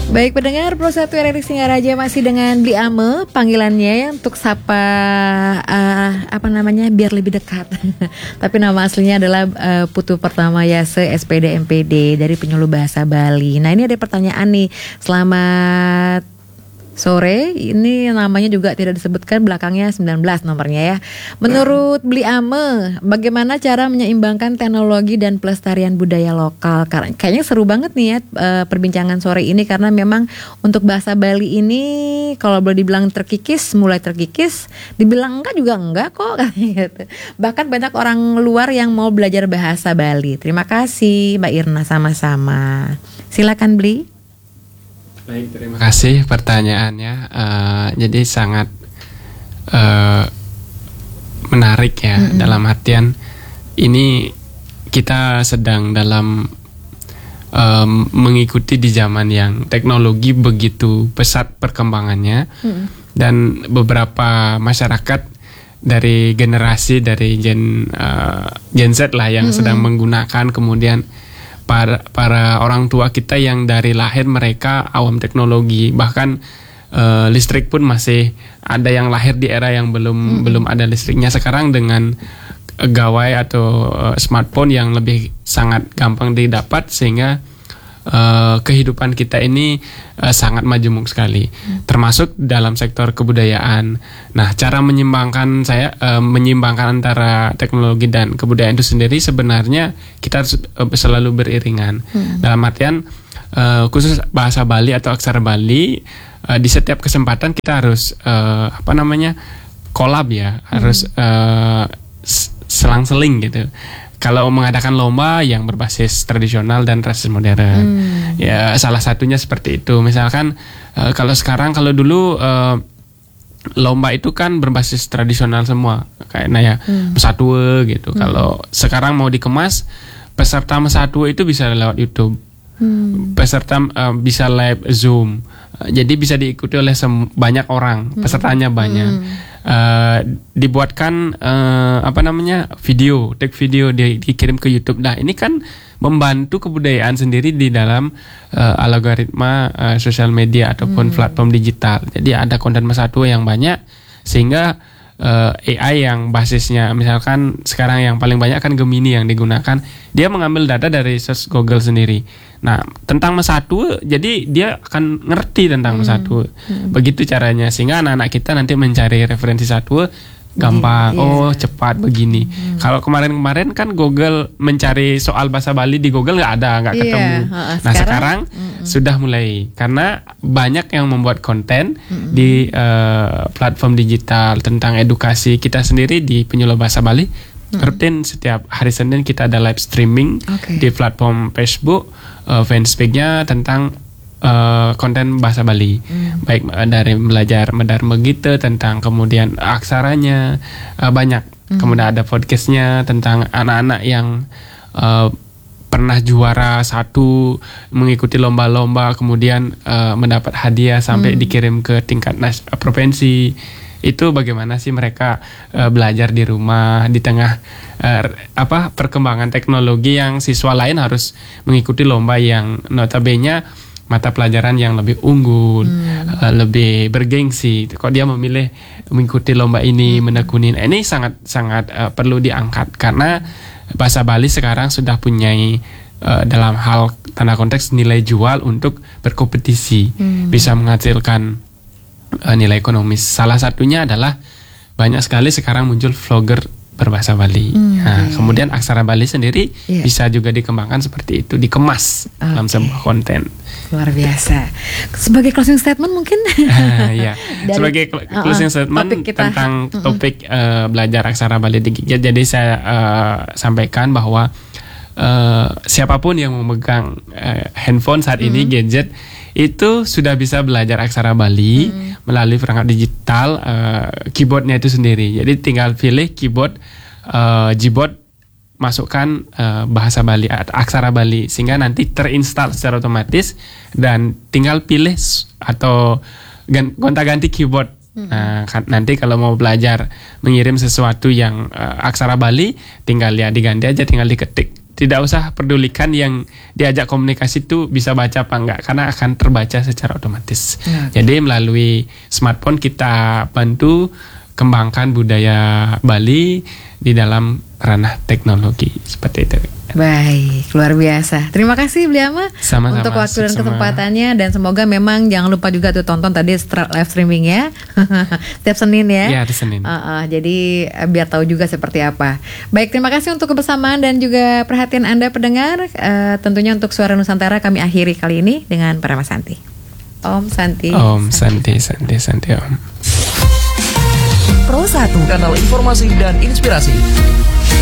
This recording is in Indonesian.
Baik pendengar, Pro 1 RRI Singaraja masih dengan Bli Ame panggilannya untuk sapa biar lebih dekat. Tapi nama aslinya adalah Putu Pertama Yase SPD MPD dari Penyuluh Bahasa Bali. Nah, ini ada pertanyaan nih. Selamat sore, ini namanya juga tidak disebutkan, belakangnya 19 nomornya ya. Menurut Bli Ame, bagaimana cara menyeimbangkan teknologi dan pelestarian budaya lokal? Kayaknya seru banget nih ya perbincangan sore ini, karena memang untuk bahasa Bali ini kalau boleh dibilang mulai terkikis, dibilang enggak juga enggak kok katanya gitu. Bahkan banyak orang luar yang mau belajar bahasa Bali. Terima kasih Mbak Irna, sama-sama. Silakan Bli. Baik, terima kasih pertanyaannya. Jadi sangat menarik ya, dalam artian ini kita sedang dalam mengikuti di zaman yang teknologi begitu pesat perkembangannya, dan beberapa masyarakat dari generasi dari Gen Z lah yang sedang menggunakan, kemudian para orang tua kita yang dari lahir mereka awam teknologi, bahkan listrik pun masih ada yang lahir di era yang belum ada listriknya. Sekarang dengan gawai atau smartphone yang lebih sangat gampang didapat, sehingga kehidupan kita ini sangat majemuk sekali, termasuk dalam sektor kebudayaan. Nah, cara menyimbangkan antara teknologi dan kebudayaan itu sendiri sebenarnya kita harus selalu beriringan. Dalam artian khusus bahasa Bali atau aksara Bali, di setiap kesempatan kita harus collab ya, harus selang-seling gitu. Kalau mengadakan lomba yang berbasis tradisional dan berbasis modern, ya salah satunya seperti itu. Misalkan kalau dulu lomba itu kan berbasis tradisional semua, kayaknya Mesatue gitu. Kalau sekarang mau dikemas, peserta Mesatue itu bisa lewat YouTube, peserta bisa live Zoom, jadi bisa diikuti oleh banyak orang, pesertanya banyak. Dibuatkan video dikirim ke YouTube. Nah, ini kan membantu kebudayaan sendiri di dalam algoritma sosial media ataupun platform digital. Jadi ada konten Mesatue yang banyak, sehingga AI yang basisnya misalkan sekarang yang paling banyak kan Gemini yang digunakan, dia mengambil data dari search Google sendiri. Nah, tentang Mesatue, jadi dia akan ngerti tentang Mesatue. Begitu caranya, sehingga anak-anak kita nanti mencari referensi Mesatue gampang, cepat begini. Kalau kemarin-kemarin kan Google mencari soal bahasa Bali di Google nggak ketemu. Nah, sekarang sudah mulai, karena banyak yang membuat konten di platform digital tentang edukasi. Kita sendiri di Penyuluh Bahasa Bali rutin setiap hari Senin kita ada live streaming di platform Facebook, fanspage-nya tentang konten bahasa Bali, baik dari belajar medar megite tentang kemudian aksaranya, banyak. Kemudian ada podcastnya tentang anak-anak yang pernah juara satu, mengikuti lomba-lomba, kemudian mendapat hadiah sampai dikirim ke tingkat provinsi. Itu bagaimana sih mereka belajar di rumah di tengah perkembangan teknologi yang siswa lain harus mengikuti lomba yang notabene mata pelajaran yang lebih unggul, lebih bergengsi. Kok dia memilih mengikuti lomba ini, menekuni. Ini sangat perlu diangkat, karena bahasa Bali sekarang sudah punya dalam hal tanda konteks nilai jual untuk berkompetisi, bisa menghasilkan nilai ekonomis. Salah satunya adalah banyak sekali sekarang muncul vlogger berbahasa Bali. Kemudian aksara Bali sendiri bisa juga dikembangkan seperti itu, dikemas dalam sebuah konten. Luar biasa. Sebagai closing statement mungkin? Sebagai closing statement tentang topik belajar aksara Bali di Gigit. Jadi saya sampaikan bahwa siapapun yang memegang handphone saat ini, gadget, itu sudah bisa belajar aksara Bali melalui perangkat digital, keyboardnya itu sendiri. Jadi tinggal pilih keyboard, Gboard, masukkan bahasa Bali, aksara Bali, sehingga nanti terinstall secara otomatis, dan tinggal pilih atau gonta-ganti keyboard. Nah, nanti kalau mau belajar mengirim sesuatu yang aksara Bali, tinggal diganti aja, tinggal diketik tidak usah pedulikan yang diajak komunikasi itu bisa baca apa enggak, karena akan terbaca secara otomatis. Jadi melalui smartphone kita bantu kembangkan budaya Bali di dalam ranah teknologi seperti itu. Baik, luar biasa. Terima kasih Bliama Sama-sama, untuk waktu dan sama. kesempatannya, dan semoga memang jangan lupa juga tuh tonton tadi live streaming ya. Setiap Senin ya. Iya, hari Senin. Jadi biar tahu juga seperti apa. Baik, terima kasih untuk kebersamaan dan juga perhatian Anda pendengar. Tentunya untuk Suara Nusantara kami akhiri kali ini dengan Parama Santi. Om Santi. Om Santi, Santi, Santi Om. Pro 1, kanal informasi dan inspirasi.